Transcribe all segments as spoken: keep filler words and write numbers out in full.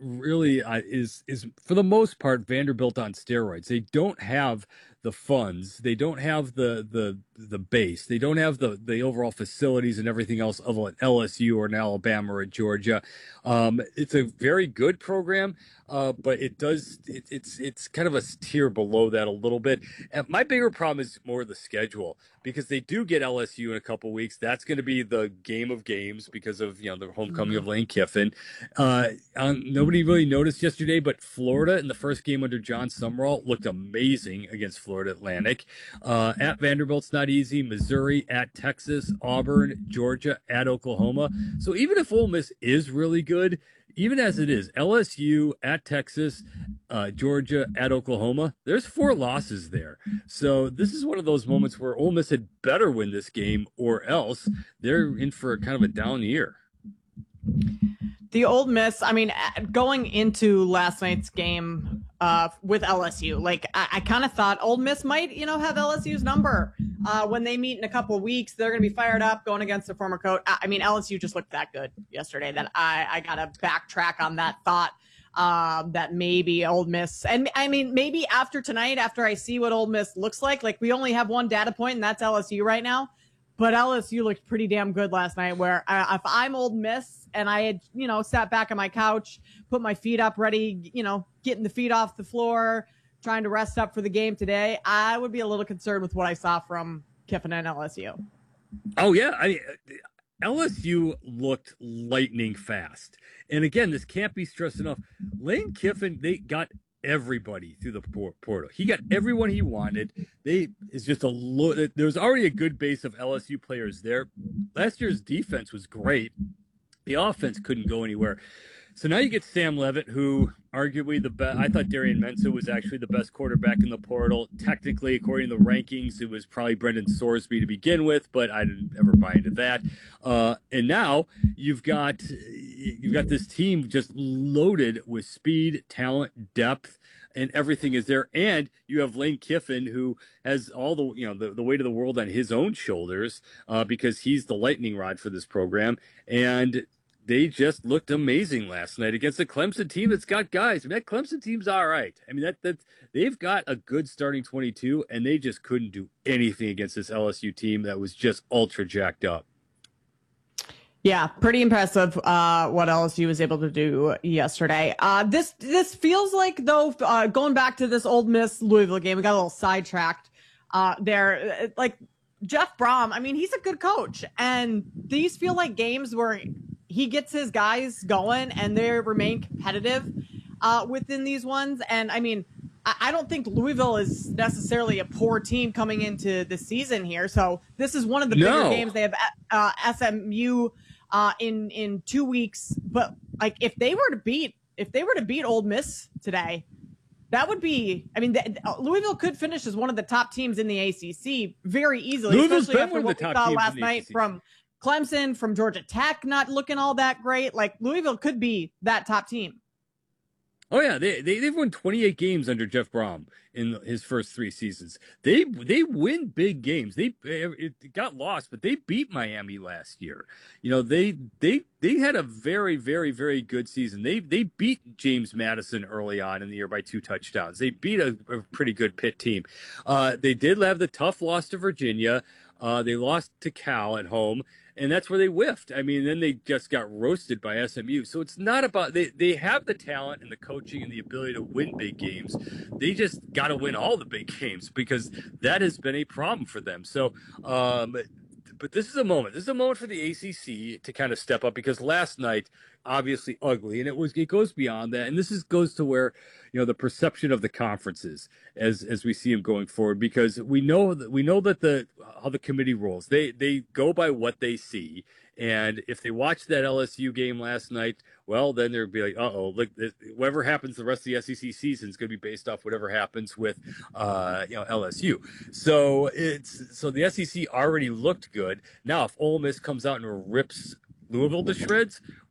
really uh, is is for the most part Vanderbilt on steroids. They don't have the funds, they don't have the the the base, they don't have the the overall facilities and everything else of an L S U or an Alabama or a Georgia. Um, it's a very good program, uh, but it does it, it's it's kind of a tier below that a little bit. And my bigger problem is more the schedule because they do get L S U in a couple weeks. That's going to be the game of games because of you know the homecoming of Lane Kiffin. Uh, um, nobody really noticed yesterday, but Florida in the first game under John Summerall looked amazing against Florida Atlantic. Uh, at Vanderbilt's not easy. Missouri, at Texas, Auburn, Georgia, at Oklahoma. So even if Ole Miss is really good, even as it is, L S U at Texas, uh, Georgia at Oklahoma, there's four losses there. So this is one of those moments where Ole Miss had better win this game or else they're in for kind of a down year. The Ole Miss, I mean, going into last night's game uh, with L S U, like I, I kind of thought Ole Miss might, you know, have L S U's number uh, when they meet in a couple of weeks. They're going to be fired up going against their former coach. I, I mean, L S U just looked that good yesterday that I, I got to backtrack on that thought um, that maybe Ole Miss, and I mean, maybe after tonight, after I see what Ole Miss looks like, like we only have one data point and that's L S U right now. But L S U looked pretty damn good last night where uh, if I'm Ole Miss and I had, you know, sat back on my couch, put my feet up ready, you know, getting the feet off the floor, trying to rest up for the game today, I would be a little concerned with what I saw from Kiffin and L S U. Oh, yeah. I L S U looked lightning fast. And again, this can't be stressed enough. Lane Kiffin, they got everybody through the portal. He got everyone he wanted. They is just a lo- there was already a good base of L S U players there. Last year's defense was great. The offense couldn't go anywhere. So now you get Sam Levitt, who arguably the best. I thought Darian Mensah was actually the best quarterback in the portal. Technically, according to the rankings, it was probably Brendan Sorsby to begin with, but I didn't ever buy into that. Uh, and now you've got you've got this team just loaded with speed, talent, depth, and everything is there. And you have Lane Kiffin, who has all the you know the, the weight of the world on his own shoulders uh, because he's the lightning rod for this program. And they just looked amazing last night against a Clemson team that's got guys. I mean, that Clemson team's all right. I mean, that that they've got a good starting twenty-two, and they just couldn't do anything against this L S U team that was just ultra jacked up. Yeah, pretty impressive uh, what L S U was able to do yesterday. Uh, this this feels like, though, uh, going back to this Ole Miss Louisville game, we got a little sidetracked uh, there. Like, Jeff Brom, I mean, he's a good coach, and these feel like games where he gets his guys going and they remain competitive uh, within these ones. And I mean, I, I don't think Louisville is necessarily a poor team coming into the season here. So this is one of the No. bigger games. They have uh, S M U uh, in in two weeks. But like, if they were to beat if they were to beat Ole Miss today, that would be. I mean, the, Louisville could finish as one of the top teams in the A C C very easily, Louisville's especially been after one of what the we top saw teams last in the night A C C. from Clemson, from Georgia Tech, not looking all that great. Like, Louisville could be that top team. Oh yeah, they, they they've won twenty-eight games under Jeff Brom in his first three seasons. They they win big games. They it got lost, but they beat Miami last year. You know, they they they had a very very very good season. They they beat James Madison early on in the year by two touchdowns. They beat a, a pretty good Pitt team. Uh, they did have the tough loss to Virginia. Uh, they lost to Cal at home. And that's where they whiffed. I mean, then they just got roasted by S M U. So it's not about they, they have the talent and the coaching and the ability to win big games. They just got to win all the big games because that has been a problem for them. So, um, but this is a moment. This is a moment for the A C C to kind of step up because last night, obviously ugly, and it was it goes beyond that. And this is goes to where you know the perception of the conferences as as we see them going forward because we know that we know that the how the committee rolls. They they go by what they see, and if they watch that L S U game last night, well, then they'll be like, uh oh, look, whatever happens the rest of the S E C season is going to be based off whatever happens with uh you know L S U. So it's so the S E C already looked good. Now if Ole Miss comes out and rips Louisville to shreds,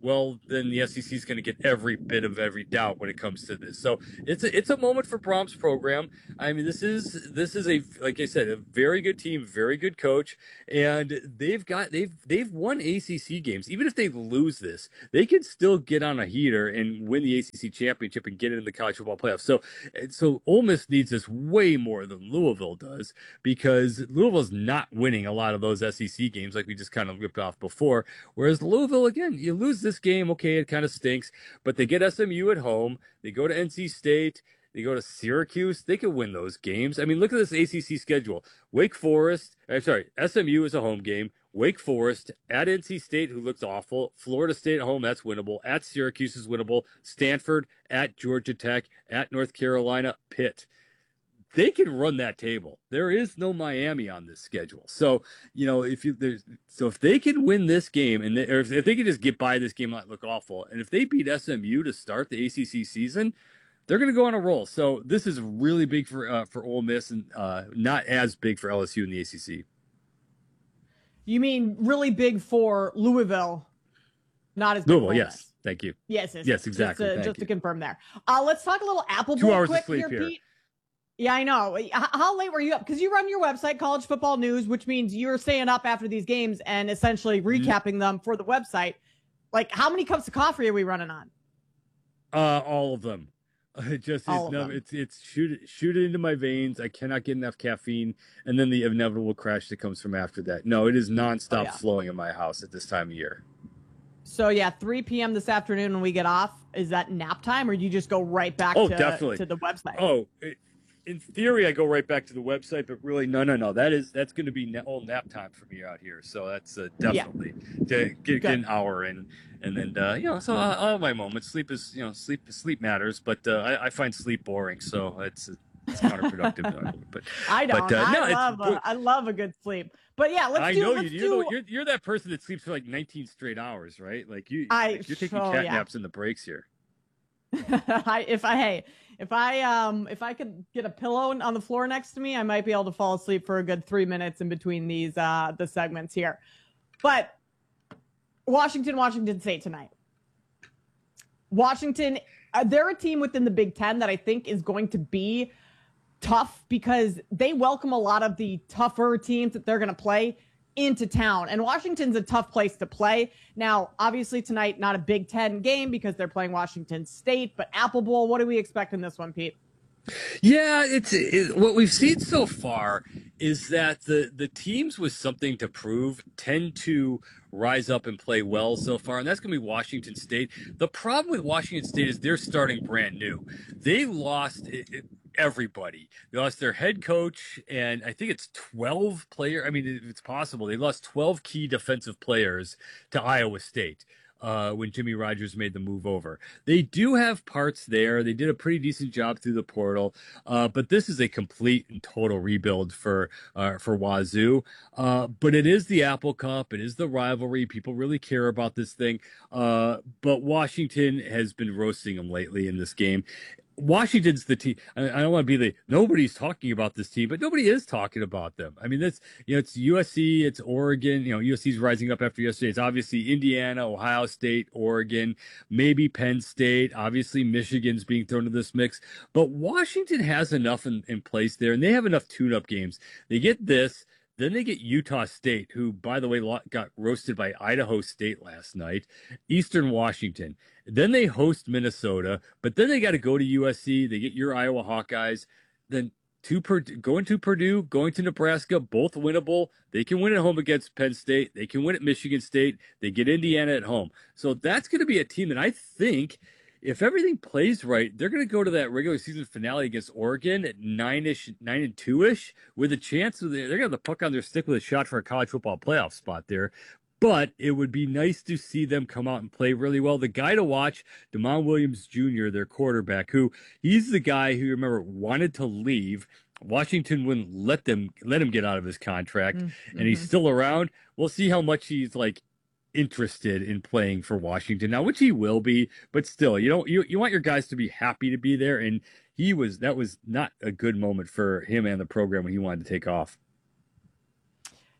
well, then the S E C is going to get every bit of every doubt when it comes to this. So it's a, it's a moment for Brom's program. I mean, this is this is a like I said, a very good team, very good coach, and they've got they've they've won A C C games. Even if they lose this, they can still get on a heater and win the A C C championship and get into the college football playoffs. So so Ole Miss needs this way more than Louisville does, because Louisville's not winning a lot of those S E C games like we just kind of ripped off before. Whereas Louisville, again, you lose this game, okay, it kind of stinks, but they get S M U at home, they go to N C State, they go to Syracuse, they could win those games. I mean, look at this A C C schedule. Wake Forest, I'm sorry, S M U is a home game. Wake Forest, at N C State, who looks awful. Florida State at home, that's winnable. At Syracuse is winnable. Stanford, at Georgia Tech, at North Carolina, Pitt. They can run that table. There is no Miami on this schedule. So, you know, if you there's so if they can win this game, and they, or if, if they can just get by this game, not look awful, and if they beat S M U to start the A C C season, they're going to go on a roll. So this is really big for uh, for Ole Miss, and uh, not as big for L S U in the A C C. You mean really big for Louisville, not as big Louisville, for yes. Thank you. Yes, yes, yes, exactly. Just, to, just to confirm there. Uh, let's talk a little Apple Two Bowl hours quick of sleep here, here. Pete. Yeah, I know. How late were you up? Because you run your website, College Football News, which means you're staying up after these games and essentially recapping them for the website. Like, how many cups of coffee are we running on? Uh, all of them. It just all it's, of no, them. it's it's shoot it shoot it into my veins. I cannot get enough caffeine, and then the inevitable crash that comes from after that. No, it is nonstop oh, yeah. flowing in my house at this time of year. So yeah, three p.m. this afternoon when we get off, is that nap time, or do you just go right back oh, to, definitely. to the website? Oh, it, in theory, I go right back to the website, but really, no, no, no. That is that's going to be na- all nap time for me out here. So that's uh, definitely yeah. to get, get an hour in, and then uh, you know, so uh, all my moments. Sleep is you know, sleep sleep matters, but uh, I, I find sleep boring, so it's it's counterproductive. but I don't. But, uh, I no, love a, I love a good sleep. But yeah, let's I do. know let's you. do, You're, the, you're you're that person that sleeps for like nineteen straight hours, right? Like you, I, like you're taking oh, cat yeah. naps in the breaks here. I, if I hey, if I um if I could get a pillow on the floor next to me, I might be able to fall asleep for a good three minutes in between these uh the segments here. But Washington, Washington State tonight. Washington, uh, they're a team within the Big Ten that I think is going to be tough because they welcome a lot of the tougher teams that they're going to play into town. And Washington's a tough place to play. Now, obviously tonight, not a Big Ten game because they're playing Washington State, but Apple Bowl, what do we expect in this one, Pete? Yeah, it's it, what we've seen so far is that the the teams with something to prove tend to rise up and play well so far, and that's going to be Washington State. The problem with Washington State is they're starting brand new. They lost it, it, everybody. They lost their head coach, and I think it's twelve player. I mean, it's possible they lost twelve key defensive players to Iowa State. Uh, when Jimmy Rogers made the move over. They do have parts there. They did a pretty decent job through the portal, uh, but this is a complete and total rebuild for uh, for Wazoo. Uh, but it is the Apple Cup. It is the rivalry. People really care about this thing. Uh, but Washington has been roasting them lately in this game. Washington's the team. I don't want to be the nobody's talking about this team, but nobody is talking about them. I mean, that's you know, it's U S C, it's Oregon. You know, U S C's rising up after yesterday. It's obviously Indiana, Ohio State, Oregon, maybe Penn State. Obviously, Michigan's being thrown into this mix. But Washington has enough in, in place there, and they have enough tune-up games. They get this. Then they get Utah State, who, by the way, got roasted by Idaho State last night. Eastern Washington. Then they host Minnesota, but then they got to go to U S C. They get your Iowa Hawkeyes. Then to Purdue, going to Purdue, going to Nebraska, both winnable. They can win at home against Penn State. They can win at Michigan State. They get Indiana at home. So that's going to be a team that I think, if everything plays right, they're going to go to that regular season finale against Oregon at nine-ish, nine and two-ish, with a chance. Of the, they're going to have the puck on their stick with a shot for a college football playoff spot there. But it would be nice to see them come out and play really well. The guy to watch, Damon Williams Junior, their quarterback, who he's the guy who, remember, wanted to leave. Washington wouldn't let them let him get out of his contract, mm-hmm. and he's still around. We'll see how much he's like interested in playing for Washington now, which he will be. But still, you don't you you want your guys to be happy to be there, and he was. That was not a good moment for him and the program when he wanted to take off.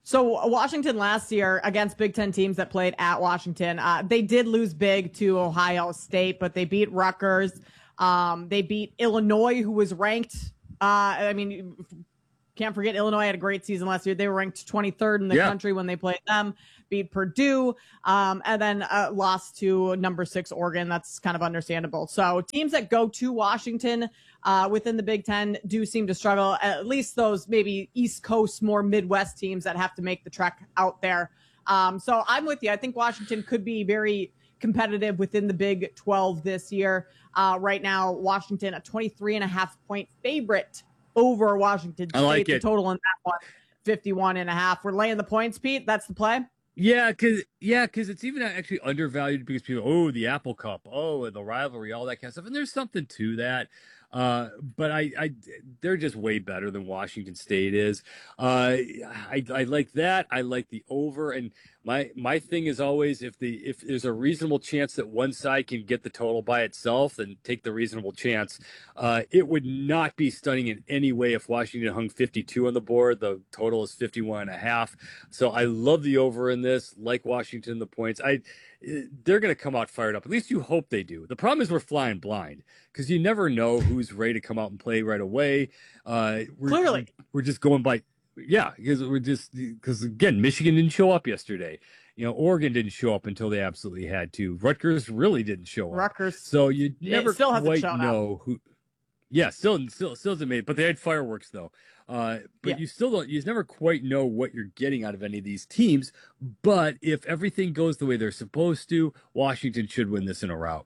So Washington last year against Big Ten teams that played at Washington, uh, they did lose big to Ohio State, but they beat Rutgers. Um, they beat Illinois, who was ranked. Uh, I mean, can't forget Illinois had a great season last year. They were ranked twenty-third in the yeah. country when they played them. Beat Purdue, um, and then uh, lost to number six Oregon. That's kind of understandable. So teams that go to Washington uh, within the Big Ten do seem to struggle. At least those maybe East Coast, more Midwest teams that have to make the trek out there. Um, so I'm with you. I think Washington could be very competitive within the Big twelve this year. Uh, right now, Washington a twenty-three and a half point favorite over Washington State. I like it. The total in that one, fifty-one and a half. We're laying the points, Pete. That's the play. Yeah, because yeah, because it's even actually undervalued because people, oh, the Apple Cup, oh, the rivalry, all that kind of stuff, and there's something to that. Uh, but I, I, they're just way better than Washington State is. Uh, I, I like that. I like the over, and my my thing is always if the if there's a reasonable chance that one side can get the total by itself, then take the reasonable chance. Uh, it would not be stunning in any way if Washington hung fifty-two on the board. The total is fifty-one and a half. So I love the over in this. Like Washington, the points. I. They're going to come out fired up. At least you hope they do. The problem is we're flying blind because you never know who's ready to come out and play right away. Uh, we're, Clearly. We're just going by, yeah, because we're just, because again, Michigan didn't show up yesterday. You know, Oregon didn't show up until they absolutely had to. Rutgers really didn't show up. Rutgers. So you never still quite know up. who. Yeah, still, still, still hasn't made, but they had fireworks though. Uh, but yeah. you still don't, you never quite know what you're getting out of any of these teams. But if everything goes the way they're supposed to, Washington should win this in a rout.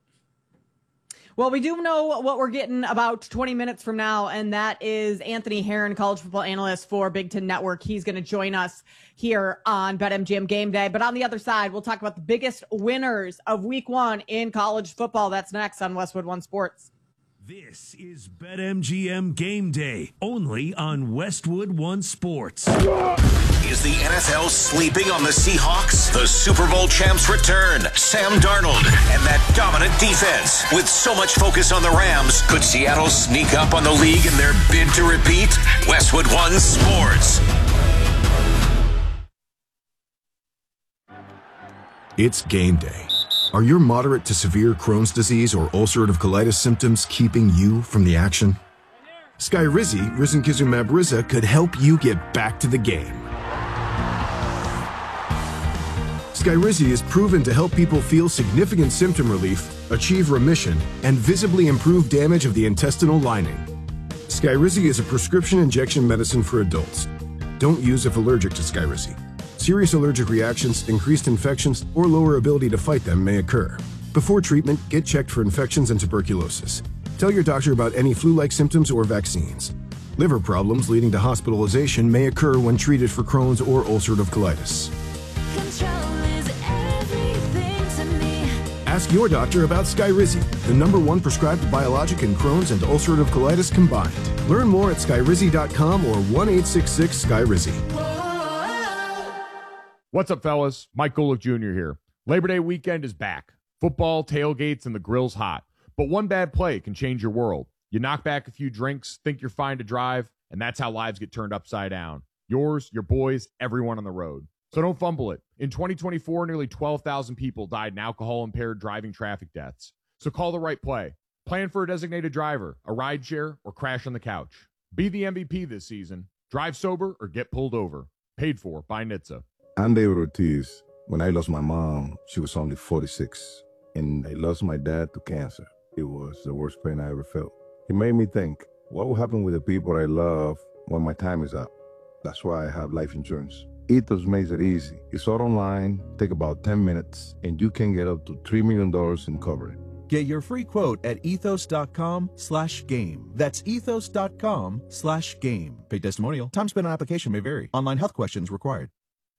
Well, we do know what we're getting about twenty minutes from now, and that is Anthony Herron, college football analyst for Big Ten Network. He's going to join us here on BetMGM Game Day. But on the other side, we'll talk about the biggest winners of week one in college football. That's next on Westwood One Sports. This is BetMGM Game Day, only on Westwood One Sports. Is the N F L sleeping on the Seahawks? The Super Bowl champs return. Sam Darnold and that dominant defense. With so much focus on the Rams, could Seattle sneak up on the league in their bid to repeat? Westwood One Sports. It's game day. Are your moderate to severe Crohn's disease or ulcerative colitis symptoms keeping you from the action? Skyrizi, risankizumab Riza, could help you get back to the game. Skyrizi is proven to help people feel significant symptom relief, achieve remission, and visibly improve damage of the intestinal lining. Skyrizi is a prescription injection medicine for adults. Don't use if allergic to Skyrizi. Serious allergic reactions, increased infections, or lower ability to fight them may occur. Before treatment, get checked for infections and tuberculosis. Tell your doctor about any flu-like symptoms or vaccines. Liver problems leading to hospitalization may occur when treated for Crohn's or ulcerative colitis. Control is everything to me. Ask your doctor about Skyrizi, the number one prescribed biologic in Crohn's and ulcerative colitis combined. Learn more at skyrizi dot com or one eight six six Skyrizi. What's up, fellas? Mike Golick Junior here. Labor Day weekend is back. Football, tailgates, and the grill's hot. But one bad play can change your world. You knock back a few drinks, think you're fine to drive, and that's how lives get turned upside down. Yours, your boys, everyone on the road. So don't fumble it. In twenty twenty-four, nearly twelve thousand people died in alcohol-impaired driving traffic deaths. So call the right play. Plan for a designated driver, a rideshare, or crash on the couch. Be the M V P this season. Drive sober or get pulled over. Paid for by N H T S A. I'm David Ortiz. When I lost my mom, she was only forty-six, and I lost my dad to cancer. It was the worst pain I ever felt. It made me think, what will happen with the people I love when my time is up? That's why I have life insurance. Ethos makes it easy. It's all online, take about ten minutes, and you can get up to three million dollars in coverage. Get your free quote at ethos.com slash game. That's ethos.com slash game. Paid testimonial. Time spent on application may vary. Online health questions required.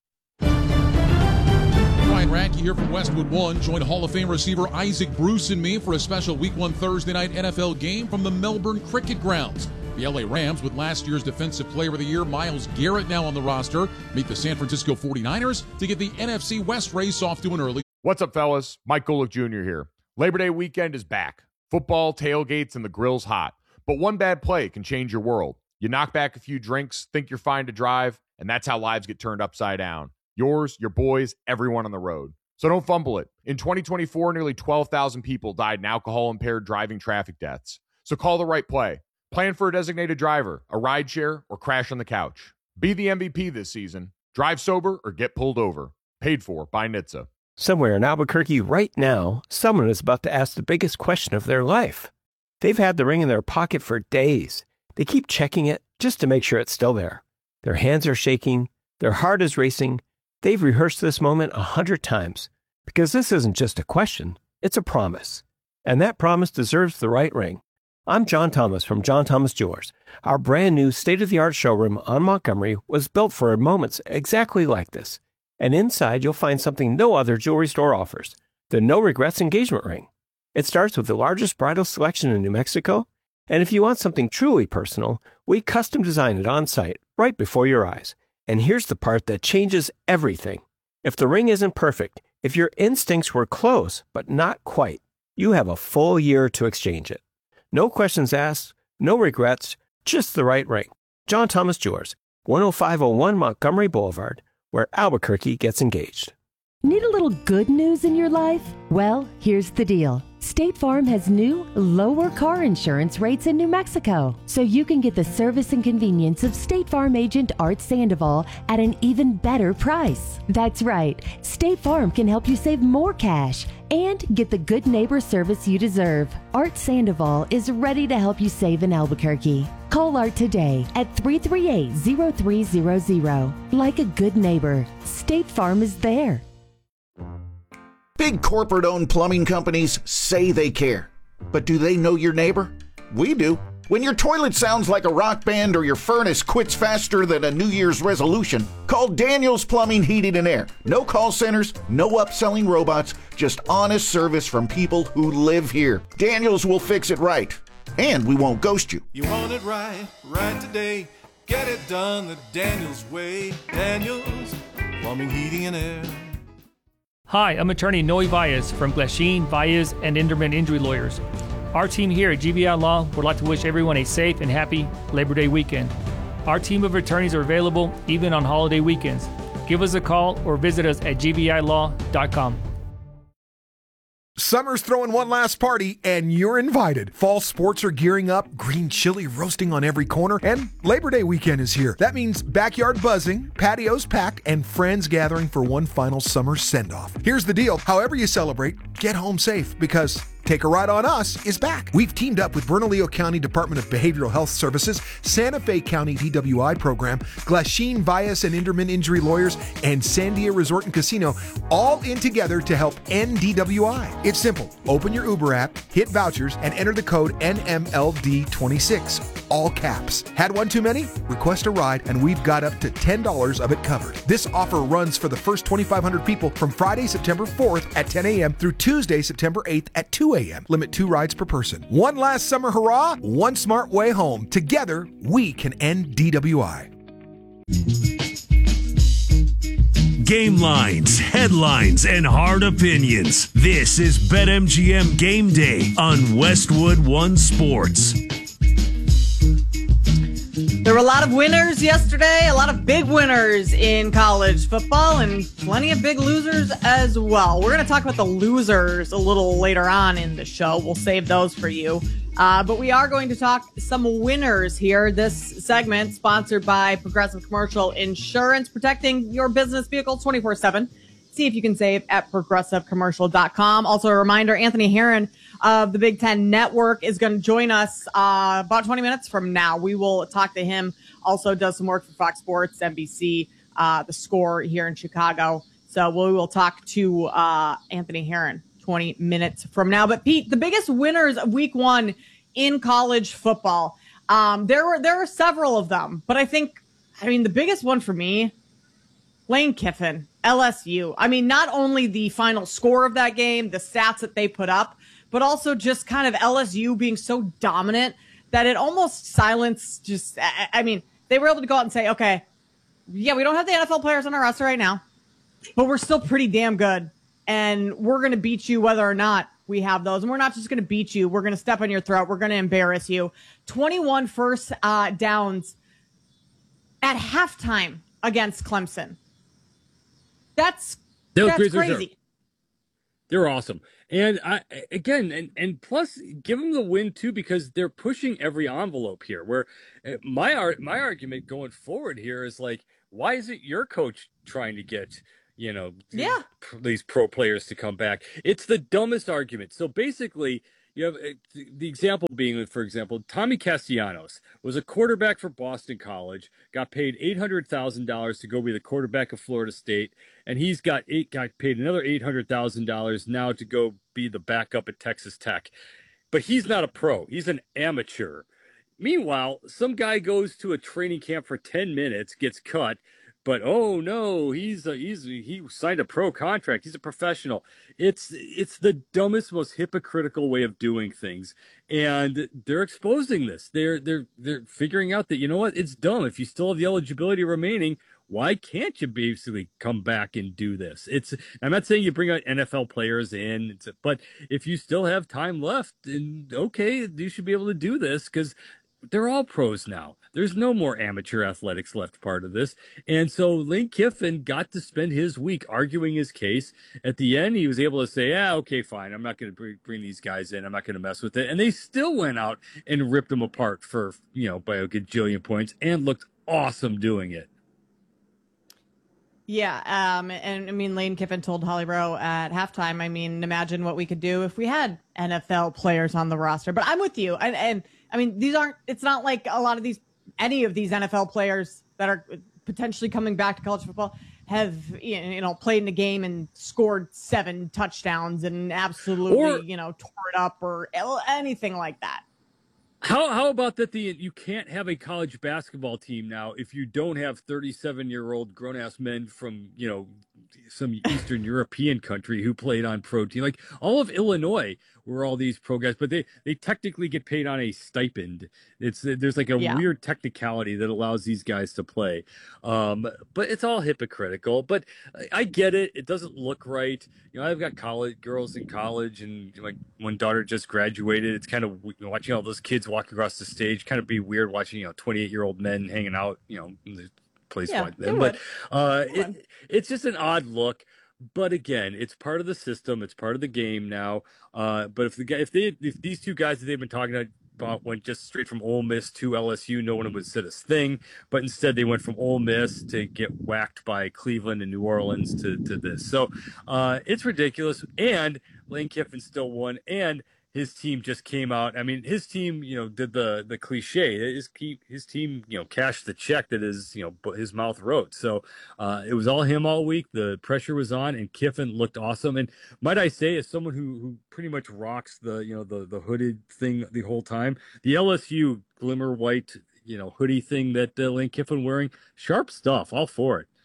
Ryan Radke here from Westwood One. Join Hall of Fame receiver Isaac Bruce and me for a special Week one Thursday night N F L game from the Melbourne Cricket Grounds. The L A Rams, with last year's Defensive Player of the Year Myles Garrett now on the roster, meet the San Francisco forty-niners to get the N F C West race off to an early. What's up, fellas? Mike Golick Junior here. Labor Day weekend is back. Football, tailgates, and the grill's hot. But one bad play can change your world. You knock back a few drinks, think you're fine to drive, and that's how lives get turned upside down. Yours, your boys, everyone on the road. So don't fumble it. In twenty twenty-four, nearly twelve thousand people died in alcohol-impaired driving traffic deaths. So call the right play. Plan for a designated driver, a rideshare, or crash on the couch. Be the M V P this season. Drive sober or get pulled over. Paid for by N H T S A. Somewhere in Albuquerque right now, someone is about to ask the biggest question of their life. They've had the ring in their pocket for days. They keep checking it just to make sure it's still there. Their hands are shaking. Their heart is racing. They've rehearsed this moment a hundred times because this isn't just a question, it's a promise. And that promise deserves the right ring. I'm John Thomas from John Thomas Jewelers. Our brand new state-of-the-art showroom on Montgomery was built for moments exactly like this. And inside, you'll find something no other jewelry store offers, the No Regrets engagement ring. It starts with the largest bridal selection in New Mexico, and if you want something truly personal, we custom design it on site, right before your eyes. And here's the part that changes everything. If the ring isn't perfect, if your instincts were close, but not quite, you have a full year to exchange it. No questions asked, no regrets, just the right ring. John Thomas Jewelers, one oh five oh one Montgomery Boulevard, where Albuquerque gets engaged. Need a little good news in your life? Well, here's the deal. State Farm has new, lower car insurance rates in New Mexico, so you can get the service and convenience of State Farm agent Art Sandoval at an even better price. That's right. State Farm can help you save more cash and get the good neighbor service you deserve. Art Sandoval is ready to help you save in Albuquerque. Call Art today at three three eight, oh three hundred. Like a good neighbor, State Farm is there. Big corporate-owned plumbing companies say they care. But do they know your neighbor? We do. When your toilet sounds like a rock band or your furnace quits faster than a New Year's resolution, call Daniels Plumbing, Heating and Air. No call centers, no upselling robots, just honest service from people who live here. Daniels will fix it right. And we won't ghost you. You want it right, right today. Get it done the Daniels way. Daniels Plumbing, Heating and Air. Hi, I'm attorney Noe Valles from Glasheen, Valles, and Inderman Injury Lawyers. Our team here at G V I Law would like to wish everyone a safe and happy Labor Day weekend. Our team of attorneys are available even on holiday weekends. Give us a call or visit us at g v i law dot com. Summer's throwing one last party, and you're invited. Fall sports are gearing up, green chili roasting on every corner, and Labor Day weekend is here. That means backyard buzzing, patios packed, and friends gathering for one final summer send-off. Here's the deal. However you celebrate, get home safe, because Take a Ride on Us is back. We've teamed up with Bernalillo County Department of Behavioral Health Services, Santa Fe County D W I program, Glasheen, Valles, and Inderman Injury Lawyers, and Sandia Resort and Casino, all in together to help end D W I. It's simple. Open your Uber app, hit vouchers, and enter the code N M L D twenty-six, all caps. Had one too many? Request a ride, and we've got up to ten dollars of it covered. This offer runs for the first twenty-five hundred people from Friday, September fourth at ten a.m. through Tuesday, September eighth at two a.m. Limit two rides per person. One last summer hurrah, one smart way home. Together, we can end D W I. Game lines, headlines, and hard opinions. This is BetMGM Game Day on Westwood One Sports. There were a lot of winners yesterday, a lot of big winners in college football, and plenty of big losers as well. We're going to talk about the losers a little later on in the show. We'll save those for you. Uh, but we are going to talk some winners here. This segment sponsored by Progressive Commercial Insurance, protecting your business vehicles twenty-four seven. See if you can save at progressive commercial dot com. Also, a reminder, Anthony Herron of the Big Ten Network is going to join us uh, about twenty minutes from now. We will talk to him. Also does some work for Fox Sports, N B C, uh, The Score here in Chicago. So we will talk to uh, Anthony Herron twenty minutes from now. But Pete, the biggest winners of week one in college football, um, there were there were several of them. But I think, I mean, the biggest one for me, Lane Kiffin, L S U. I mean, not only the final score of that game, the stats that they put up, but also just kind of L S U being so dominant that it almost silenced just, I, I mean, they were able to go out and say, okay, yeah, we don't have the N F L players on our roster right now, but we're still pretty damn good. And we're going to beat you whether or not we have those. And we're not just going to beat you. We're going to step on your throat. We're going to embarrass you. twenty-one first uh, downs at halftime against Clemson. That's Those that's Grizzlies crazy. Are, they're awesome. And I again, and, and plus give them the win too, because they're pushing every envelope here. Where my art, my argument going forward here is like, why isn't your coach trying to get, you know, yeah. these pro players to come back? It's the dumbest argument. So basically, you have the example being, for example, Tommy Castellanos was a quarterback for Boston College, got paid eight hundred thousand dollars to go be the quarterback of Florida State, and he's got eight got paid another eight hundred thousand dollars now to go be the backup at Texas Tech. But he's not a pro; he's an amateur. Meanwhile, some guy goes to a training camp for ten minutes, gets cut. But oh no, he's a, he's he signed a pro contract. He's a professional. It's it's the dumbest, most hypocritical way of doing things, and they're exposing this. They're they're they're figuring out that, you know what, it's dumb. If you still have the eligibility remaining, why can't you basically come back and do this? It's I'm not saying you bring out N F L players in, it's, but if you still have time left, then okay, you should be able to do this, because they're all pros now. There's no more amateur athletics left part of this. And so Lane Kiffin got to spend his week arguing his case. At the end, he was able to say, yeah, okay, fine. I'm not going to bring these guys in. I'm not going to mess with it. And they still went out and ripped them apart for, you know, by a gajillion points and looked awesome doing it. Yeah, um, and I mean, Lane Kiffin told Holly Rowe at halftime, I mean, imagine what we could do if we had N F L players on the roster. But I'm with you. And, and I mean, these aren't, it's not like a lot of these, any of these N F L players that are potentially coming back to college football have, you know, played in a game and scored seven touchdowns and absolutely, or, you know, tore it up or anything like that. How how about that? The you can't have a college basketball team now if you don't have thirty-seven year old grown ass men from, you know, some Eastern European country who played on pro team. Like all of Illinois were all these pro guys, but they they technically get paid on a stipend. It's there's like a Yeah. weird technicality that allows these guys to play. Um, but it's all hypocritical. But I, I get it. It doesn't look right. You know, I've got college girls in college, and like one daughter just graduated. It's kind of, you know, watching all those kids walk across the stage. Kind of be weird watching, you know, twenty-eight year old men hanging out, you know, in the place Yeah, like it them. But would. uh, it, it's just an odd look. But again, it's part of the system. It's part of the game now. Uh, but if the guy, if they, if these two guys that they've been talking about went just straight from Ole Miss to L S U, no one would say this thing. But instead, they went from Ole Miss to get whacked by Cleveland and New Orleans to to this. So uh, it's ridiculous. And Lane Kiffin still won. And his team just came out. I mean, his team, you know, did the the cliche. His his team, you know, cashed the check that his, you know, his mouth wrote. So uh, it was all him all week. The pressure was on, and Kiffin looked awesome. And might I say, as someone who who pretty much rocks the, you know, the the hooded thing the whole time, the L S U glimmer white, you know, hoodie thing that uh, Lane Kiffin wearing, sharp stuff. All for it.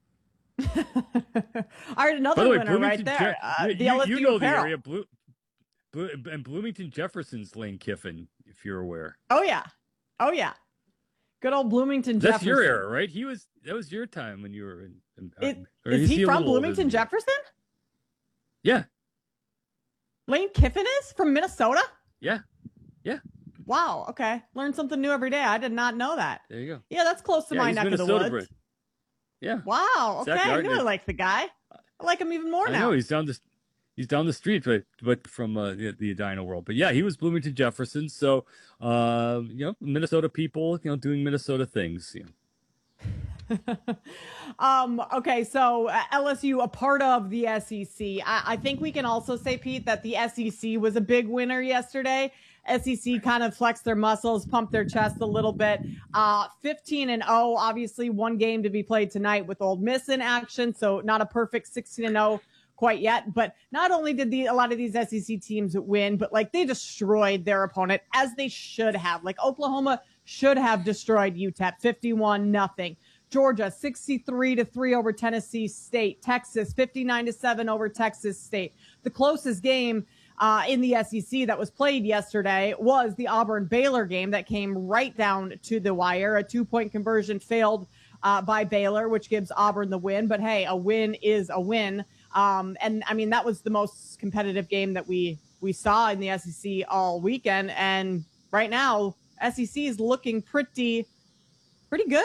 All right, another By the way, winner right Bloomington there. Je- Uh, you, the L S U you know the apparel. area. Blue, Blue, and Bloomington Jefferson's Lane Kiffin, if you're aware. Oh yeah, oh yeah. Good old Bloomington That's Jefferson. your era, right? He was. That was your time when you were in. in It, or is he a from little older Bloomington than you? Jefferson? Yeah, Lane Kiffin is from Minnesota? yeah, yeah. Wow. Okay. Learn something new every day. I did not know that. There you go. Yeah, that's close to Yeah, my he's neck of the Minnesota woods. bred. Yeah. Wow. Okay. Exactly. I knew I Our- liked the guy. I like him even more I now. know he's down the he's down the street, but but from uh, the, the Edina world. But yeah, he was Bloomington Jefferson. So uh, you know, Minnesota people, you know, doing Minnesota things. You know. Um, okay, so uh, L S U, a part of the S E C. I, I think we can also say, Pete, that the S E C was a big winner yesterday. S E C kind of flexed their muscles, pumped their chest a little bit. Uh, fifteen and oh, obviously one game to be played tonight with Ole Miss in action, so not a perfect sixteen and oh quite yet. But not only did the, a lot of these S E C teams win, but like they destroyed their opponent, as they should have. Like Oklahoma should have destroyed U T E P fifty-one nothing. Georgia sixty-three to three over Tennessee State. Texas fifty-nine to seven over Texas State. The closest game uh, in the S E C that was played yesterday was the Auburn-Baylor game that came right down to the wire. A two-point conversion failed uh, by Baylor, which gives Auburn the win. But hey, a win is a win. Um, and I mean, that was the most competitive game that we we saw in the S E C all weekend. And right now, S E C is looking pretty pretty good.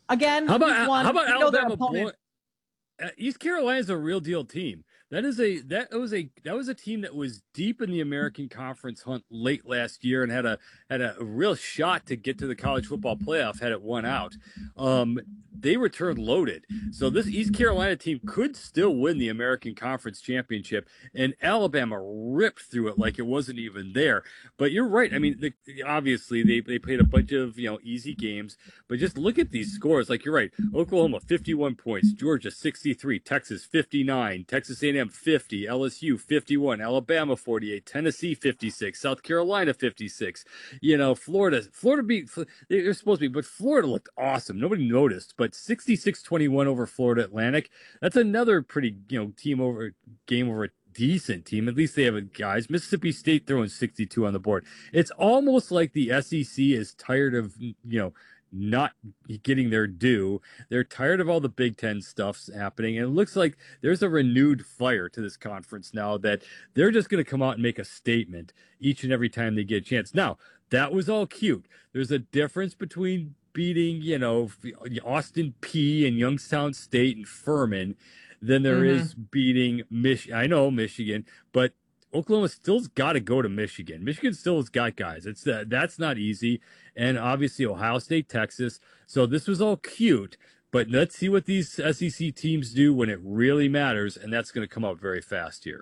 Again, How about week one, how about we know their Alabama? opponent- Boy, uh, East Carolina's a real deal team. That is a that was a that was a team that was deep in the American Conference hunt late last year and had a had a real shot to get to the college football playoff had it won out. Um, they returned loaded, so this East Carolina team could still win the American Conference championship, and Alabama ripped through it like it wasn't even there. But you're right. I mean, the, obviously they they played a bunch of you know easy games, but just look at these scores. Like you're right, Oklahoma fifty-one points, Georgia sixty-three, Texas fifty-nine, Texas A and M fifty, L S U fifty-one, Alabama forty-eight, Tennessee fifty-six, South Carolina fifty-six. You know, Florida, Florida beat, they're supposed to be, but Florida looked awesome. Nobody noticed, but sixty-six twenty-one over Florida Atlantic. That's another pretty, you know, team over game over a decent team. At least they have a guys. Mississippi State throwing sixty-two on the board. It's almost like the S E C is tired of, you know, not getting their due. They're tired of all the Big Ten stuffs happening, and it looks like there's a renewed fire to this conference now that they're just going to come out and make a statement each and every time they get a chance. Now, that was all cute. There's a difference between beating, you know, Austin Peay and Youngstown State and Furman than there Mm-hmm. is beating Mich. I know Michigan, but Oklahoma still's got to go to Michigan. Michigan still has got guys. It's uh, that's not easy, and obviously Ohio State, Texas. So this was all cute, but let's see what these S E C teams do when it really matters, and that's going to come out very fast here.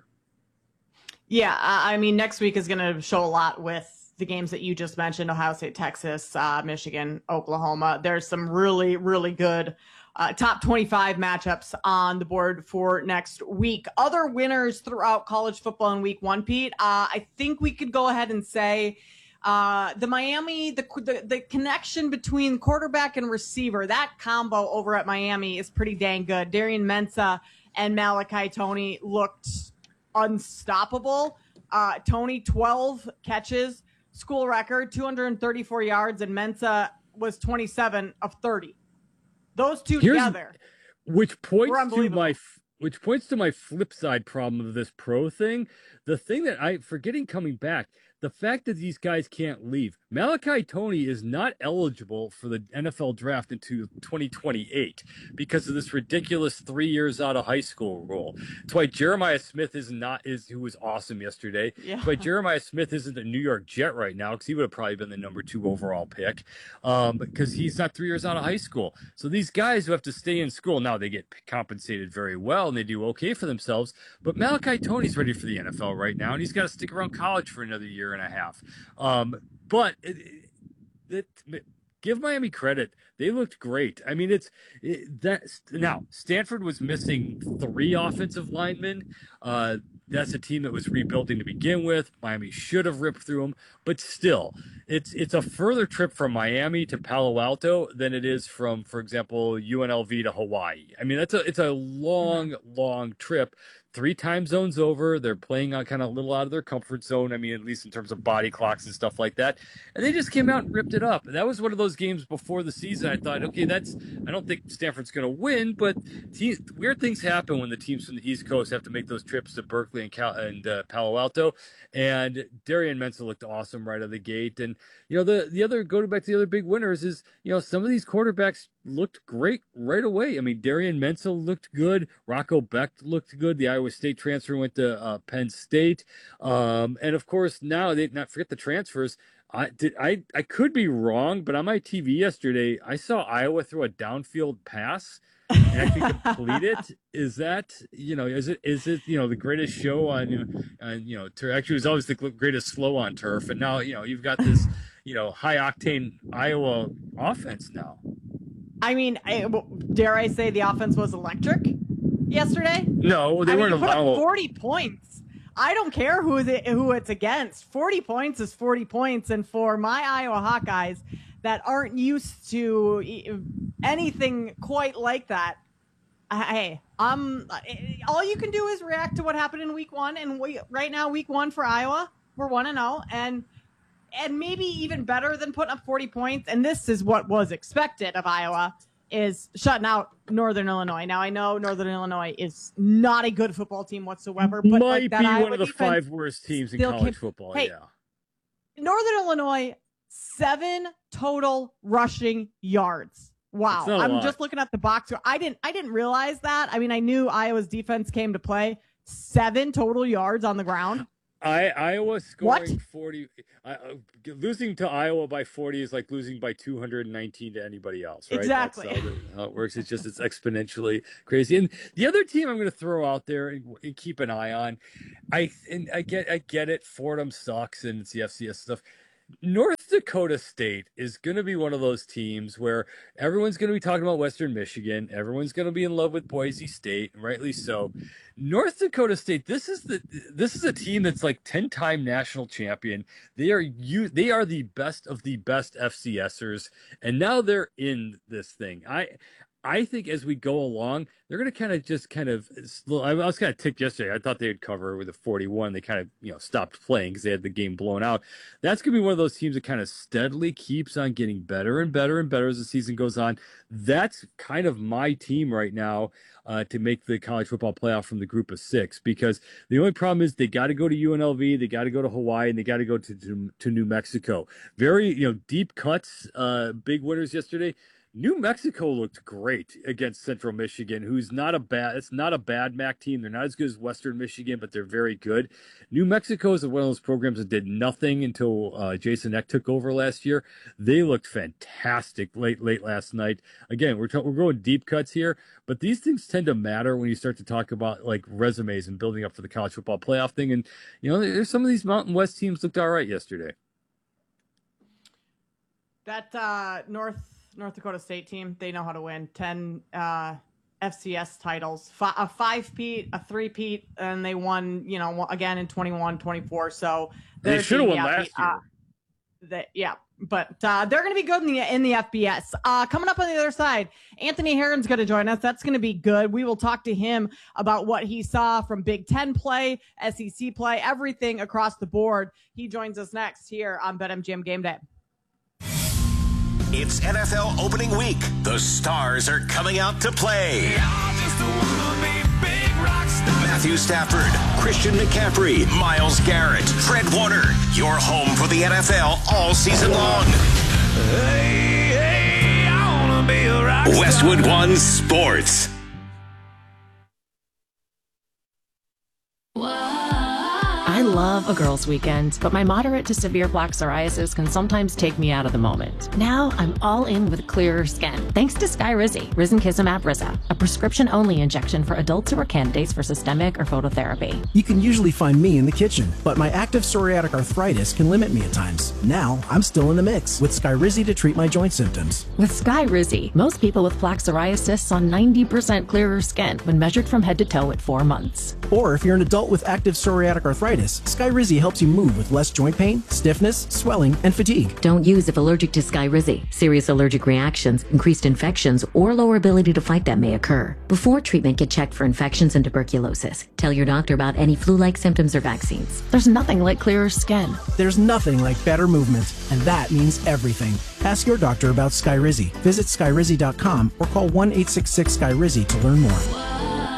Yeah, I I mean, next week is going to show a lot with the games that you just mentioned: Ohio State, Texas, uh, Michigan, Oklahoma. There's some really, really good uh, top twenty-five matchups on the board for next week. Other winners throughout college football in week one, Pete. Uh, I think we could go ahead and say uh, the Miami, the, the the connection between quarterback and receiver, that combo over at Miami is pretty dang good. Darian Mensah and Malachi Toney looked unstoppable. Uh, Toney, twelve catches, school record, two hundred thirty-four yards, and Mensah was twenty-seven of thirty. Those two Here's- together. Which points We're to unbelievable. my which points to my flip side problem of this pro thing. The thing that I forgetting coming back, the fact that these guys can't leave. Malachi Toney is not eligible for the N F L draft into twenty twenty-eight because of this ridiculous three years out of high school rule. That's why Jeremiah Smith is not is who was awesome yesterday. Yeah. But Jeremiah Smith isn't a New York Jet right now because he would have probably been the number two overall pick um, because he's not three years out of high school. So these guys who have to stay in school now, they get compensated very well and they do okay for themselves. But Malachi Toney's ready for the N F L right now, and he's got to stick around college for another year and a half. Um, but it, it, it, give Miami credit; they looked great. I mean, it's it, that now Stanford was missing three offensive linemen. Uh, that's a team that was rebuilding to begin with. Miami should have ripped through them, but still, it's it's a further trip from Miami to Palo Alto than it is from, for example, U N L V to Hawaii. I mean, that's a it's a long, long trip. Three time zones over. They're playing on kind of a little out of their comfort zone. I mean, at least in terms of body clocks and stuff like that. And they just came out and ripped it up. That was one of those games before the season. I thought, okay, that's, I don't think Stanford's going to win, but te- weird things happen when the teams from the East Coast have to make those trips to Berkeley and, Cal- and uh, Palo Alto. And Darian Mensah looked awesome right out of the gate. And, you know, the, the other, go back to the other big winners is, you know, some of these quarterbacks looked great right away. I mean, Darian Mensah looked good. Rocco Beck looked good. The Iowa State transfer went to uh, Penn State. Um, and of course, now they not forget the transfers. I did. I, I could be wrong, but on my T V yesterday, I saw Iowa throw a downfield pass and actually complete it. Is that, you know, is it, is it, you know, the greatest show on, you know, on, you know, tur- actually it was always the greatest slow on turf. And now, you know, you've got this, you know, high octane Iowa offense now. I mean, I, dare I say the offense was electric yesterday? No, they I weren't mean, you put up allowed. forty points. I don't care who it, who it's against. forty points is forty points. And for my Iowa Hawkeyes that aren't used to anything quite like that, hey, um, all you can do is react to what happened in week one. And we, right now, week one for Iowa, we're one and oh. And and maybe even better than putting up forty points. And this is what was expected of Iowa, is shutting out Northern Illinois. Now, I know Northern Illinois is not a good football team whatsoever, but Might like that be Iowa one of the defense five worst teams in still college keep- football. Hey, Yeah. Northern Illinois, seven total rushing yards Wow. I'm just looking at the box score. I didn't I didn't realize that. I mean, I knew Iowa's defense came to play. Seven total yards on the ground. I Iowa scoring What? forty. Uh, losing to Iowa by forty is like losing by two hundred nineteen to anybody else, right? Exactly. That's how, the, how it works. It's just it's exponentially crazy. And the other team I'm going to throw out there and, and keep an eye on, I and I get I get it. Fordham sucks and it's the F C S stuff. North Dakota State is going to be one of those teams where everyone's going to be talking about Western Michigan. Everyone's going to be in love with Boise State, and rightly so. North Dakota State, this is the this is a team that's like ten-time national champion. They are you they are the best of the best FCSers, and now they're in this thing. I I think as we go along, they're going to kind of just kind of. I was kind of ticked yesterday. I thought they'd cover with a forty-one. They kind of you know stopped playing because they had the game blown out. That's going to be one of those teams that kind of steadily keeps on getting better and better and better as the season goes on. That's kind of my team right now uh, to make the college football playoff from the group of six. Because the only problem is they got to go to U N L V, they got to go to Hawaii, and they got to go to, to to New Mexico. Very you know deep cuts, uh, big winners yesterday. New Mexico looked great against Central Michigan, who's not a bad, it's not a bad M A C team. They're not as good as Western Michigan, but they're very good. New Mexico is one of those programs that did nothing until uh, Jason Eck took over last year. They looked fantastic late, late last night. Again, we're, t- we're going deep cuts here, but these things tend to matter when you start to talk about like resumes and building up for the college football playoff thing. And, you know, there's some of these Mountain West teams looked all right yesterday. That uh, North North Dakota State team, they know how to win. ten uh, F C S titles, F- a five-peat, a three-peat, and they won, you know, again in twenty-one, twenty-four. So they should have won yeah, last year. Uh, they, yeah, but uh, they're going to be good in the in the F B S. Uh, coming up on the other side, Anthony Herron's going to join us. That's going to be good. We will talk to him about what he saw from Big Ten play, S E C play, everything across the board. He joins us next here on BetMGM Game Day. It's N F L opening week. The stars are coming out to play. Matthew Stafford, Christian McCaffrey, Myles Garrett, Fred Warner. Your home for the N F L all season long. Hey, hey, I wanna be a rock star. Westwood One Sports. I love a girls' weekend, but my moderate to severe plaque psoriasis can sometimes take me out of the moment. Now I'm all in with clearer skin, thanks to Skyrizi, Risankizumab Riza, a prescription-only injection for adults who are candidates for systemic or phototherapy. You can usually find me in the kitchen, but my active psoriatic arthritis can limit me at times. Now I'm still in the mix with Skyrizi to treat my joint symptoms. With Skyrizi, most people with plaque psoriasis saw ninety percent clearer skin when measured from head to toe at four months. Or if you're an adult with active psoriatic arthritis, Skyrizi helps you move with less joint pain, stiffness, swelling, and fatigue. Don't use if allergic to Skyrizi. Serious allergic reactions, increased infections, or lower ability to fight them may occur. Before treatment, get checked for infections and tuberculosis. Tell your doctor about any flu-like symptoms or vaccines. There's nothing like clearer skin. There's nothing like better movement, and that means everything. Ask your doctor about Skyrizi. Visit Skyrizi dot com or call one eight six six Skyrizi to learn more.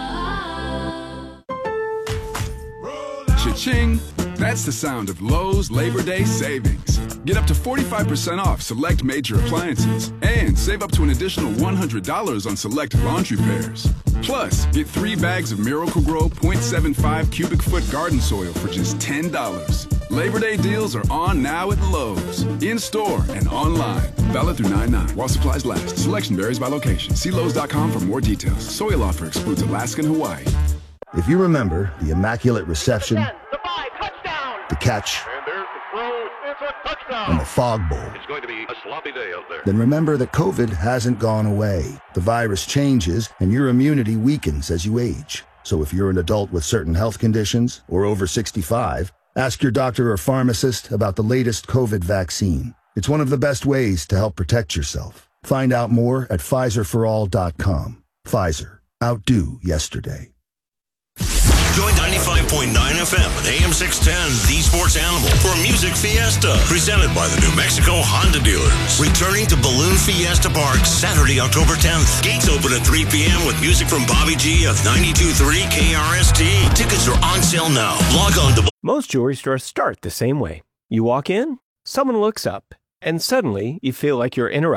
Cha-ching! That's the sound of Lowe's Labor Day savings. Get up to forty-five percent off select major appliances and save up to an additional one hundred dollars on select laundry pairs. Plus, get three bags of Miracle-Gro point seven five cubic foot garden soil for just ten dollars. Labor Day deals are on now at Lowe's. In-store and online. Valid through nine nine while supplies last. Selection varies by location. See Lowe's dot com for more details. Soil offer excludes Alaska and Hawaii. If you remember the Immaculate Reception, the catch, and the fog bowl, It's going to be a sloppy day out there. then remember that COVID hasn't gone away. The virus changes, and your immunity weakens as you age. So if you're an adult with certain health conditions or over sixty-five, ask your doctor or pharmacist about the latest COVID vaccine. It's one of the best ways to help protect yourself. Find out more at Pfizer for all dot com. Pfizer. Outdo yesterday. Join ninety-five point nine F M and A M six ten, The Sports Animal, for Music Fiesta, presented by the New Mexico Honda dealers. Returning to Balloon Fiesta Park Saturday, October tenth. Gates open at three p.m. with music from Bobby G of ninety-two point three K R S T. Tickets are on sale now. Log on to... Most jewelry stores start the same way. You walk in, someone looks up, and suddenly you feel like you're interrupting.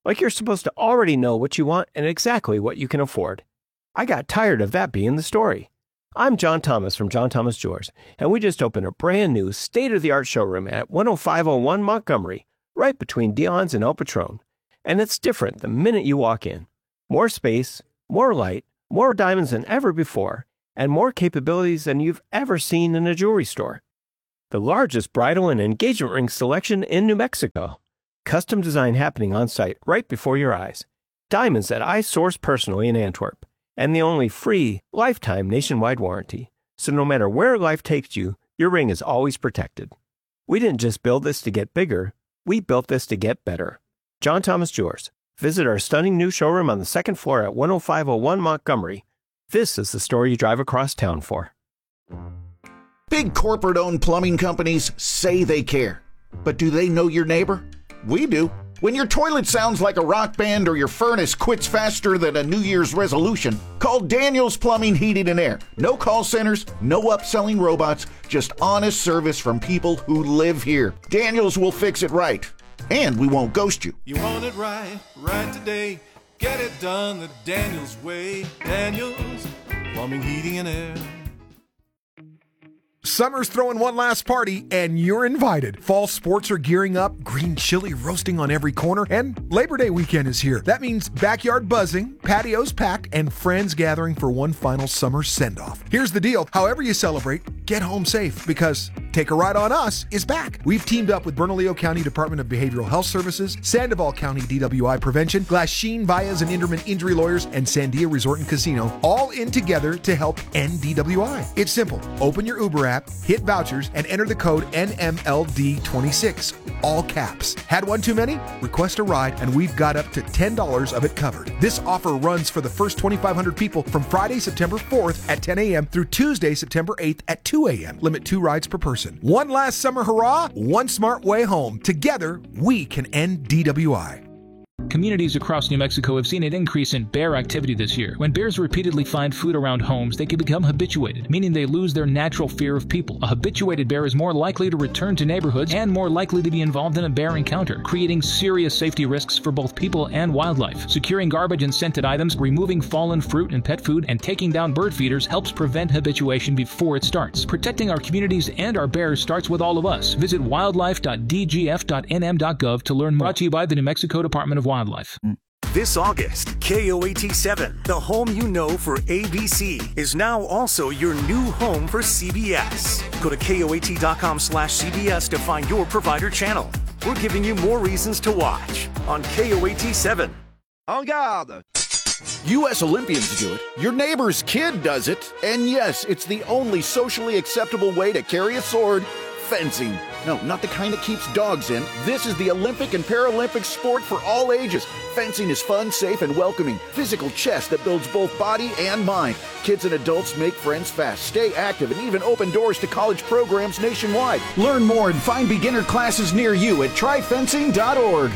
Like you're supposed to already know what you want and exactly what you can afford. I got tired of that being the story. I'm John Thomas from John Thomas Jewelers, and we just opened a brand new state-of-the-art showroom at one oh five oh one Montgomery, right between Dion's and El Patron. And it's different the minute you walk in. More space, more light, more diamonds than ever before, and more capabilities than you've ever seen in a jewelry store. The largest bridal and engagement ring selection in New Mexico. Custom design happening on site right before your eyes. Diamonds that I source personally in Antwerp. And the only free, lifetime nationwide warranty. So no matter where life takes you, your ring is always protected. We didn't just build this to get bigger, we built this to get better. John Thomas Jewelers. Visit our stunning new showroom on the second floor at one oh five oh one Montgomery. This is the store you drive across town for. Big corporate-owned plumbing companies say they care. But do they know your neighbor? We do. When your toilet sounds like a rock band or your furnace quits faster than a New Year's resolution, call Daniels Plumbing, Heating, and Air. No call centers, no upselling robots, just honest service from people who live here. Daniels will fix it right, and we won't ghost you. You want it right, right today. Get it done the Daniels way. Daniels Plumbing, Heating, and Air. Summer's throwing one last party, and you're invited. Fall sports are gearing up, green chili roasting on every corner, and Labor Day weekend is here. That means backyard buzzing, patios packed, and friends gathering for one final summer send-off. Here's the deal. However you celebrate, get home safe, because Take a Ride on Us is back. We've teamed up with Bernalillo County Department of Behavioral Health Services, Sandoval County D W I Prevention, Glasheen, Baez, and Inderman Injury Lawyers, and Sandia Resort and Casino, all in together to help end D W I. It's simple. Open your Uber app, hit vouchers, and enter the code N M L D twenty-six, all caps. Had one too many? Request a ride, and we've got up to ten dollars of it covered. This offer runs for the first twenty-five hundred people from Friday, September fourth at ten a.m. through Tuesday, September eighth at two a.m. Limit two rides per person. One last summer hurrah, one smart way home. Together, we can end D W I. Communities across New Mexico have seen an increase in bear activity this year. When bears repeatedly find food around homes, they can become habituated, meaning they lose their natural fear of people. A habituated bear is more likely to return to neighborhoods and more likely to be involved in a bear encounter, creating serious safety risks for both people and wildlife. Securing garbage and scented items, removing fallen fruit and pet food, and taking down bird feeders helps prevent habituation before it starts. Protecting our communities and our bears starts with all of us. Visit wildlife dot d g f dot n m dot gov to learn more. Brought to you by the New Mexico Department of Wildlife. This August, K O A T seven, the home you know for A B C, is now also your new home for C B S. Go to K O A T dot com slash C B S to find your provider channel. We're giving you more reasons to watch on K O A T seven. En garde! U S Olympians do it, your neighbor's kid does it, and yes, it's the only socially acceptable way to carry a sword. Fencing. No, not the kind that keeps dogs in. This is the Olympic and Paralympic sport for all ages. Fencing is fun, safe, and welcoming. Physical chess that builds both body and mind. Kids and adults make friends fast, stay active, and even open doors to college programs nationwide. Learn more and find beginner classes near you at try fencing dot org.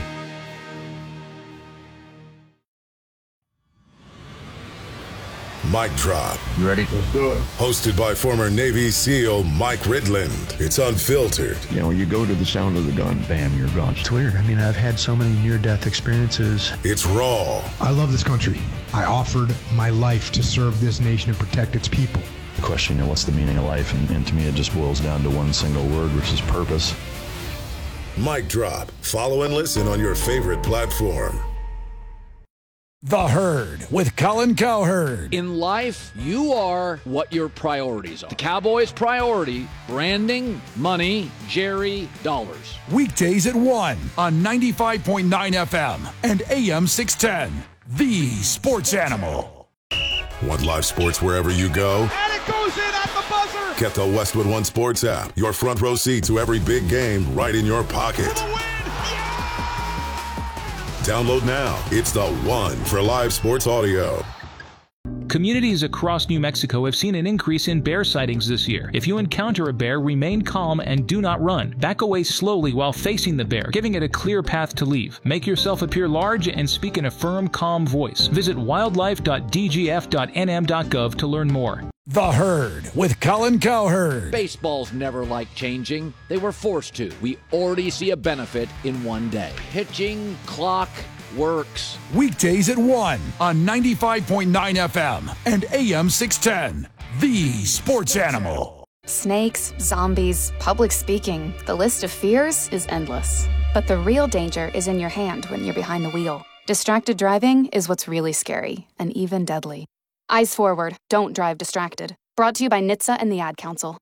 Mic Drop. You ready? Let's do it. Hosted by former Navy SEAL Mike Ridland. It's unfiltered. You know, you go to the sound of the gun, bam, you're gone. It's weird. I mean, I've had so many near-death experiences. It's raw. I love this country. I offered my life to serve this nation and protect its people. The question, you know, what's the meaning of life? And, and to me, it just boils down to one single word, which is purpose. Mic Drop. Follow and listen on your favorite platform. The Herd with Colin Cowherd. In life, you are what your priorities are. The Cowboys' priority, branding, money, Jerry, dollars. Weekdays at one on ninety-five point nine F M and A M six ten. The Sports Animal. Want live sports wherever you go? And it goes in at the buzzer. Get the Westwood One Sports app. Your front row seat to every big game right in your pocket. Download now. It's the one for live sports audio. Communities across New Mexico have seen an increase in bear sightings this year. If you encounter a bear, remain calm and do not run. Back away slowly while facing the bear, giving it a clear path to leave. Make yourself appear large and speak in a firm, calm voice. Visit wildlife dot d g f dot n m dot gov to learn more. The Herd with Colin Cowherd. Baseball's never liked changing. They were forced to. We already see a benefit in one day. Pitching, clock, works. Weekdays at one on ninety-five point nine F M and A M six ten. The Sports Animal. Snakes, zombies, public speaking. The list of fears is endless. But the real danger is in your hand when you're behind the wheel. Distracted driving is what's really scary and even deadly. Eyes forward. Don't drive distracted. Brought to you by N H T S A and the Ad Council.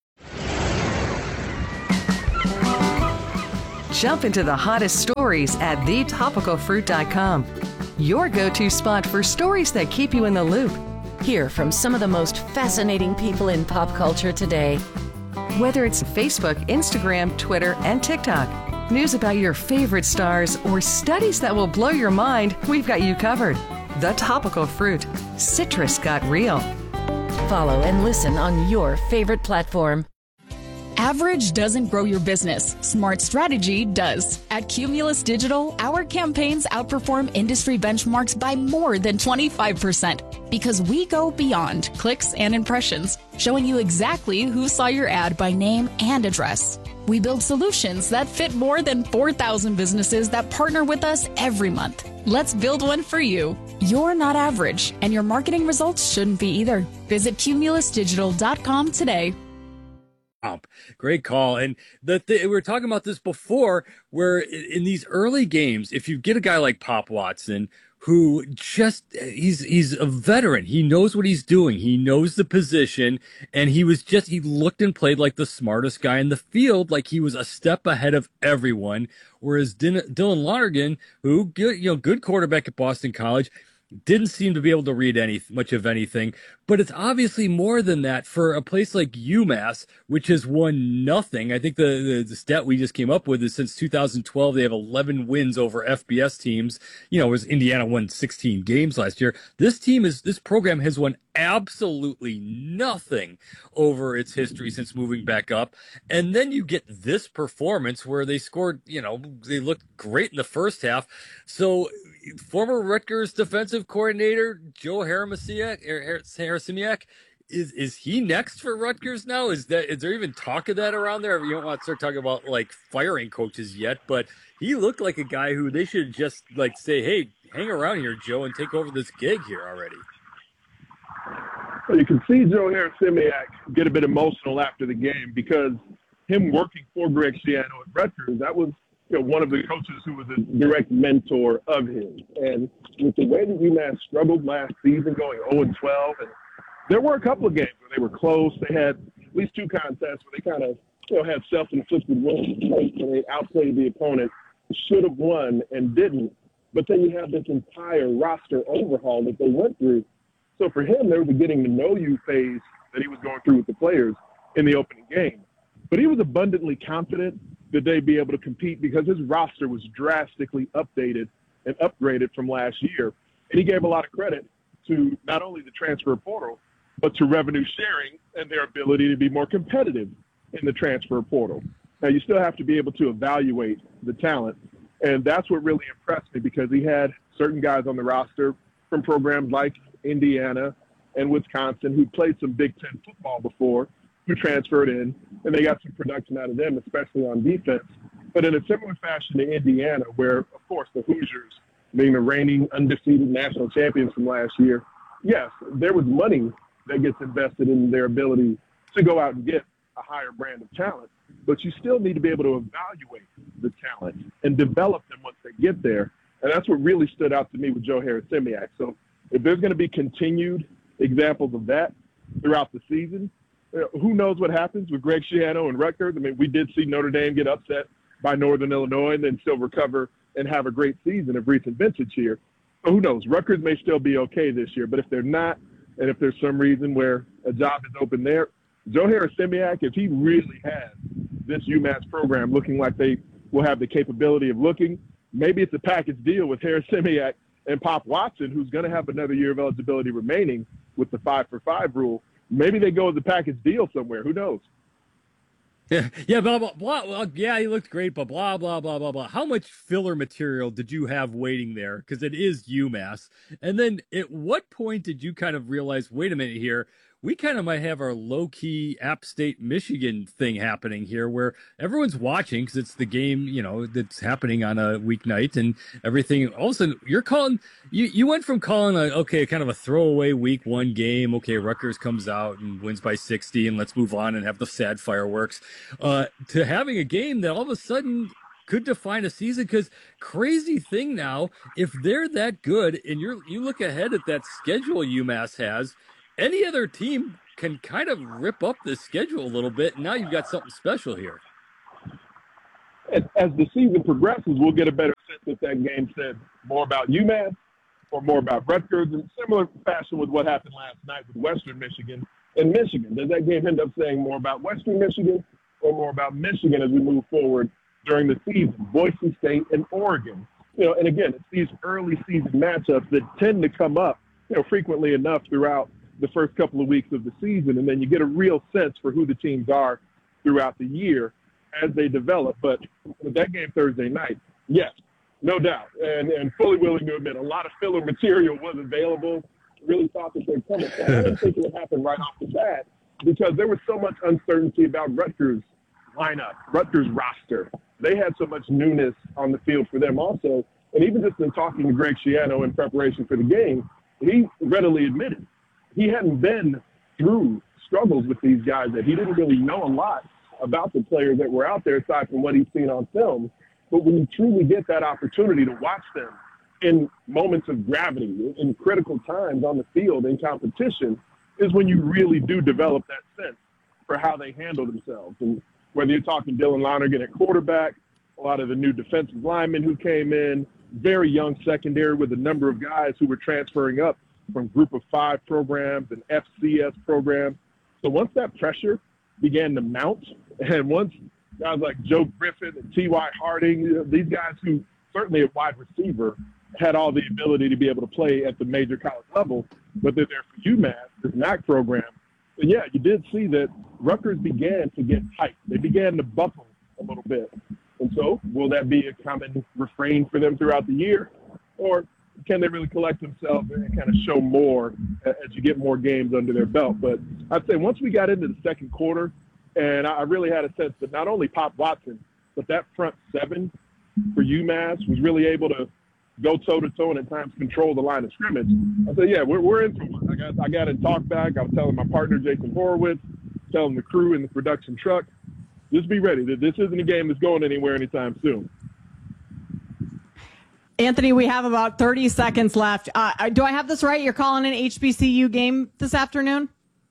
Jump into the hottest stories at the topical fruit dot com. Your go-to spot for stories that keep you in the loop. Hear from some of the most fascinating people in pop culture today. Whether it's Facebook, Instagram, Twitter, and TikTok, news about your favorite stars, or studies that will blow your mind, we've got you covered. The Topical Fruit. Citrus got real. Follow and listen on your favorite platform. Average doesn't grow your business. Smart strategy does. At Cumulus Digital, our campaigns outperform industry benchmarks by more than twenty-five percent because we go beyond clicks and impressions, showing you exactly who saw your ad by name and address. We build solutions that fit more than four thousand businesses that partner with us every month. Let's build one for you. You're not average, and your marketing results shouldn't be either. Visit cumulus digital dot com today. Great call. And the th- we were talking about this before, where in these early games, if you get a guy like Pop Watson, who just, he's, he's a veteran. He knows what he's doing. He knows the position. And he was just, he looked and played like the smartest guy in the field, like he was a step ahead of everyone. Whereas Din- Dylan Lonergan, who, good, you know, good quarterback at Boston College, didn't seem to be able to read any much of anything, but it's obviously more than that for a place like UMass, which has won nothing. I think the, the, the stat we just came up with is since two thousand twelve, they have eleven wins over F B S teams. You know, as Indiana won sixteen games last year. This team is, this program has won absolutely nothing over its history since moving back up. And then you get this performance where they scored, you know, they looked great in the first half. So, former Rutgers defensive coordinator Joe Harasimiak, Harasimiak, is is he next for Rutgers now? Is that is there even talk of that around there? You don't want to start talking about like firing coaches yet, but he looked like a guy who they should just like say, hey, hang around here, Joe, and take over this gig here already. Well, you can see Joe Harasimiak get a bit emotional after the game because him working for Greg Schiano at Rutgers, that was, you know, one of the coaches who was a direct mentor of his. And with the way that UMass struggled last season, going oh and twelve, and there were a couple of games where they were close. They had at least two contests where they kind of, you know, had self-inflicted wins where they outplayed the opponent, should have won and didn't. But then you have this entire roster overhaul that they went through. So for him, there was a getting to know you phase that he was going through with the players in the opening game. But he was abundantly confident that they'd be able to compete because his roster was drastically updated and upgraded from last year. And he gave a lot of credit to not only the transfer portal, but to revenue sharing and their ability to be more competitive in the transfer portal. Now, you still have to be able to evaluate the talent. And that's what really impressed me because he had certain guys on the roster from programs like Indiana and Wisconsin who played some Big Ten football before, who transferred in, and they got some production out of them, especially on defense. But in a similar fashion to Indiana, where, of course, the Hoosiers, being the reigning undefeated national champions from last year, yes, there was money that gets invested in their ability to go out and get a higher brand of talent. But you still need to be able to evaluate the talent and develop them once they get there. And that's what really stood out to me with Joe Harasimiak. So if there's going to be continued examples of that throughout the season, who knows what happens with Greg Schiano and Rutgers? I mean, we did see Notre Dame get upset by Northern Illinois and then still recover and have a great season of recent vintage here. So who knows? Rutgers may still be okay this year, but if they're not, and if there's some reason where a job is open there, Joe Harasimiak, if he really has this UMass program looking like they will have the capability of looking, maybe it's a package deal with Harasimiak and Pop Watson, who's going to have another year of eligibility remaining with the five for five rule. Maybe they go as a package deal somewhere. Who knows? Yeah, yeah, blah, blah, blah. Well, yeah, he looked great, but blah, blah, blah, blah, blah. How much filler material did you have waiting there? Because it is UMass. And then at what point did you kind of realize, wait a minute here, we kind of might have our low-key App State Michigan thing happening here where everyone's watching because it's the game, you know, that's happening on a weeknight and everything. All of a sudden, you're calling, you, you went from calling, a, okay, kind of a throwaway week one game, okay, Rutgers comes out and wins by sixty and let's move on and have the sad fireworks, uh, to having a game that all of a sudden could define a season. Because crazy thing now, if they're that good and you're you look ahead at that schedule UMass has, any other team can kind of rip up the schedule a little bit. And now you've got something special here. As, as the season progresses, we'll get a better sense if that game said more about UMass or more about Rutgers, in similar fashion with what happened last night with Western Michigan and Michigan. Does that game end up saying more about Western Michigan or more about Michigan as we move forward during the season? Boise State and Oregon. You know, and again, it's these early season matchups that tend to come up, you know, frequently enough throughout the first couple of weeks of the season, and then you get a real sense for who the teams are throughout the year as they develop. But with that game Thursday night, yes, no doubt, and, and fully willing to admit, a lot of filler material was available. Really thought that they'd come. I didn't think it would happen right off the bat because there was so much uncertainty about Rutgers' lineup, Rutgers' roster. They had so much newness on the field for them also. And even just in talking to Greg Schiano in preparation for the game, he readily admitted he hadn't been through struggles with these guys, that he didn't really know a lot about the players that were out there aside from what he's seen on film. But when you truly get that opportunity to watch them in moments of gravity, in critical times on the field in competition, is when you really do develop that sense for how they handle themselves. And whether you're talking Dylan Lonergan at quarterback, a lot of the new defensive linemen who came in, very young secondary with a number of guys who were transferring up from group of five programs and F C S programs. So once that pressure began to mount, and once guys like Joe Griffin and T Y Harding, you know, these guys who certainly at wide receiver had all the ability to be able to play at the major college level, but they're there for UMass, this N A C program. And yeah, you did see that Rutgers began to get tight. They began to buckle a little bit. And so will that be a common refrain for them throughout the year? Or can they really collect themselves and kind of show more as you get more games under their belt? But I'd say once we got into the second quarter, and I really had a sense that not only Pop Watson, but that front seven for UMass was really able to go toe-to-toe and at times control the line of scrimmage. I said, yeah, we're, we're into it. I got, I got in talk back. I was telling my partner, Jason Horowitz, telling the crew in the production truck, just be ready. This isn't a game that's going anywhere anytime soon. Anthony, we have about thirty seconds left. Uh, do I have this right? You're calling an H B C U game this afternoon?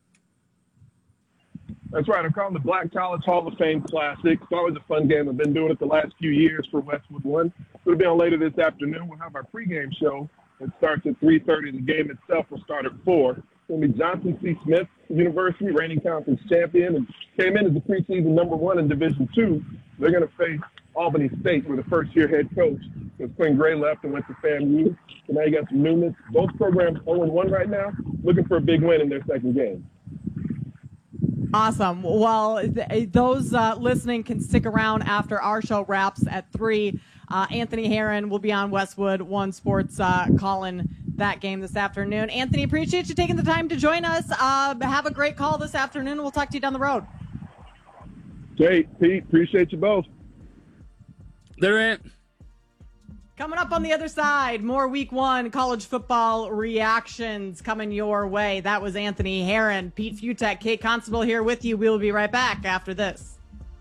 That's right. I'm calling the Black College Hall of Fame Classic. It's always a fun game. I've been doing it the last few years for Westwood One. It'll be on later this afternoon. We'll have our pregame show. It starts at three thirty. The game itself will start at four. It's going to be Johnson C. Smith University, reigning conference champion, and came in as the preseason number one in Division Two. They're going to face Albany State, where the first-year head coach, because Quinn Gray left and went to FAMU. So now you got some newness. Both programs oh and one right now, looking for a big win in their second game. Awesome. Well, th- those uh, listening can stick around after our show wraps at three. Uh, Anthony Herron will be on Westwood One Sports uh, calling that game this afternoon. Anthony, appreciate you taking the time to join us. Uh, have a great call this afternoon. We'll talk to you down the road. Jay, Pete, appreciate you both. There, Ant. Coming up on the other side, more week one college football reactions coming your way. That was Anthony Herron. Pete Fiutak, Kate Constable here with you. We'll be right back after this.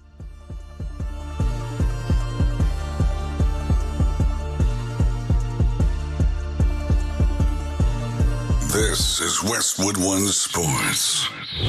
This is Westwood One Sports.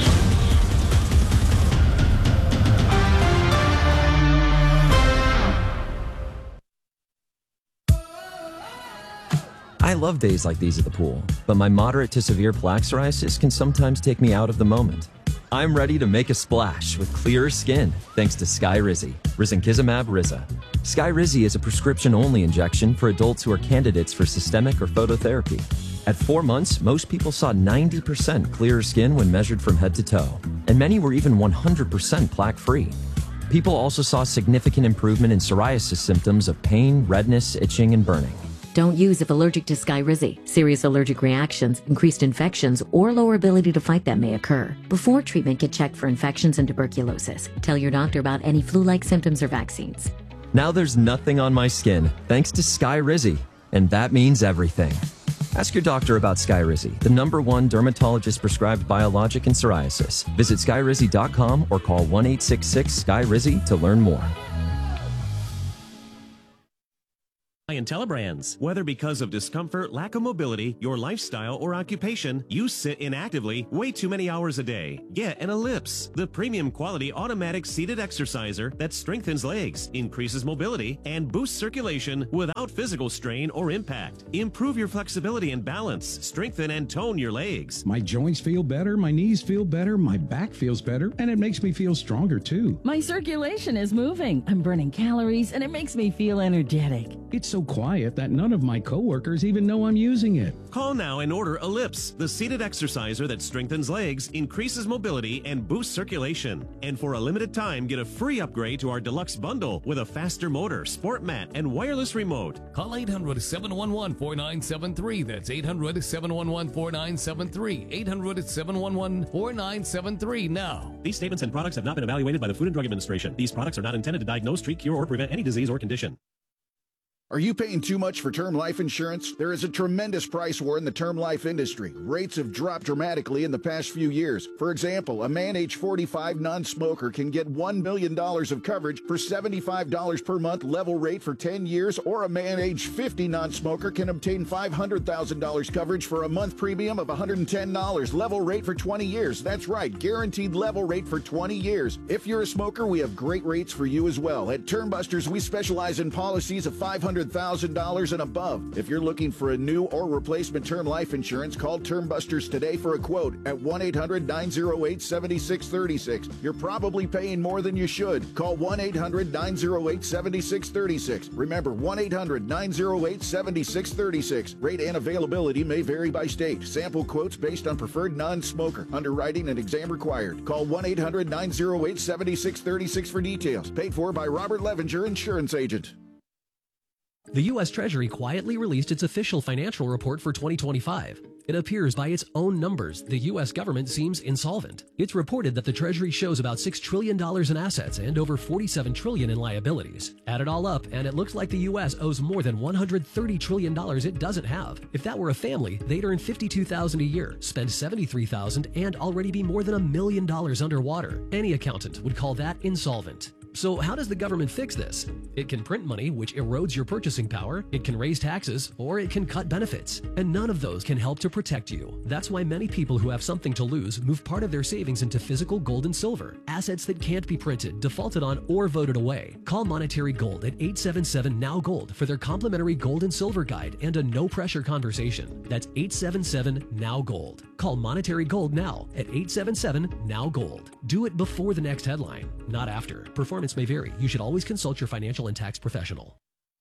I love days like these at the pool, but my moderate to severe plaque psoriasis can sometimes take me out of the moment. I'm ready to make a splash with clearer skin thanks to Skyrizi, risankizumab Riza. Skyrizi is a prescription-only injection for adults who are candidates for systemic or phototherapy. At four months, most people saw ninety percent clearer skin when measured from head to toe, and many were even one hundred percent plaque-free. People also saw significant improvement in psoriasis symptoms of pain, redness, itching, and burning. Don't use if allergic to Skyrizi. Serious allergic reactions, increased infections, or lower ability to fight them may occur. Before treatment, get checked for infections and tuberculosis. Tell your doctor about any flu-like symptoms or vaccines. Now there's nothing on my skin thanks to Skyrizi, and that means everything. Ask your doctor about Skyrizi, the number one dermatologist-prescribed biologic in psoriasis. Visit skyrizi dot com or call one eight six six S K Y R I Z I to learn more. IntelliBrands. Whether because of discomfort, lack of mobility, your lifestyle, or occupation, you sit inactively way too many hours a day. Get an Ellipse, the premium quality automatic seated exerciser that strengthens legs, increases mobility, and boosts circulation without physical strain or impact. Improve your flexibility and balance, strengthen and tone your legs. My joints feel better, my knees feel better, my back feels better, and it makes me feel stronger too. My circulation is moving. I'm burning calories, and it makes me feel energetic. It's so quiet that none of my coworkers even know I'm using it. Call now and order Ellipse, the seated exerciser that strengthens legs, increases mobility, and boosts circulation. And for a limited time, get a free upgrade to our deluxe bundle with a faster motor, sport mat, and wireless remote. Call eight hundred, seven one one, four nine seven three. That's eight hundred, seven one one, four nine seven three. eight hundred, seven one one, four nine seven three now. These statements and products have not been evaluated by the Food and Drug Administration. These products are not intended to diagnose, treat, cure, or prevent any disease or condition. Are you paying too much for term life insurance? There is a tremendous price war in the term life industry. Rates have dropped dramatically in the past few years. For example, a man age forty-five non-smoker can get one million dollars of coverage for seventy-five dollars per month level rate for ten years, or a man age fifty non-smoker can obtain five hundred thousand dollars coverage for a month premium of one hundred ten dollars level rate for twenty years. That's right, guaranteed level rate for twenty years. If you're a smoker, we have great rates for you as well. At Term Busters, we specialize in policies of five hundred thousand dollars and above. If you're looking for a new or replacement term life insurance, call Term Busters today for a quote at one eight hundred, nine oh eight, seven six three six. You're probably paying more than you should. Call one eight hundred, nine oh eight, seven six three six. Remember, one eight hundred, nine oh eight, seven six three six. Rate and availability may vary by state. Sample quotes based on preferred non-smoker. Underwriting and exam required. Call one eight hundred, nine oh eight, seven six three six for details. Paid for by Robert Levenger, insurance agent. The U S Treasury quietly released its official financial report for twenty twenty-five. It appears by its own numbers, the U S government seems insolvent. It's reported that the Treasury shows about six trillion dollars in assets and over forty-seven trillion dollars in liabilities. Add it all up, and it looks like the U S owes more than one hundred thirty trillion dollars it doesn't have. If that were a family, they'd earn fifty-two thousand dollars a year, spend seventy-three thousand dollars, and already be more than a million dollars underwater. Any accountant would call that insolvent. So how does the government fix this? It can print money, which erodes your purchasing power, it can raise taxes, or it can cut benefits. And none of those can help to protect you. That's why many people who have something to lose move part of their savings into physical gold and silver, assets that can't be printed, defaulted on, or voted away. Call Monetary Gold at eight seven seven, N O W Gold for their complimentary gold and silver guide and a no-pressure conversation. That's eight seven seven, N O W Gold. Call Monetary Gold now at eight seven seven, N O W Gold. Do it before the next headline, not after. Performance may vary. You should always consult your financial and tax professional.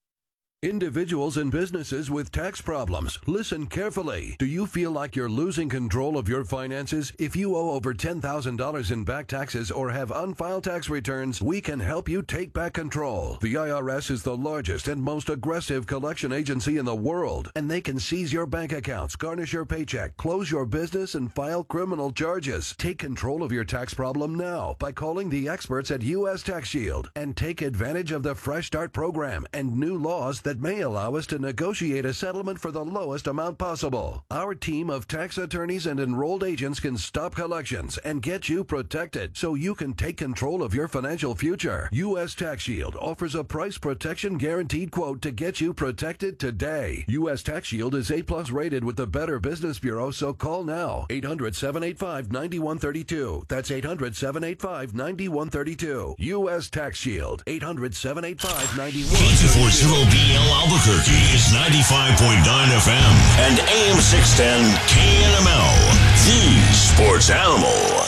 Individuals and businesses with tax problems, listen carefully. Do you feel like you're losing control of your finances? If you owe over ten thousand dollars in back taxes or have unfiled tax returns, we can help you take back control. The I R S is the largest and most aggressive collection agency in the world, and they can seize your bank accounts, garnish your paycheck, close your business, and file criminal charges. Take control of your tax problem now by calling the experts at U S Tax Shield and take advantage of the Fresh Start program and new laws that that may allow us to negotiate a settlement for the lowest amount possible. Our team of tax attorneys and enrolled agents can stop collections and get you protected so you can take control of your financial future. U S Tax Shield offers a price protection guaranteed quote to get you protected today. U S Tax Shield is A plus rated with the Better Business Bureau, so call now. eight hundred, seven eight five, nine one three two. That's eight hundred, seven eight five, nine one three two. U S Tax Shield. eight hundred, seven eight five, nine one three two. B L Albuquerque is ninety-five point nine F M and A M six ten K N M L, the sports animal.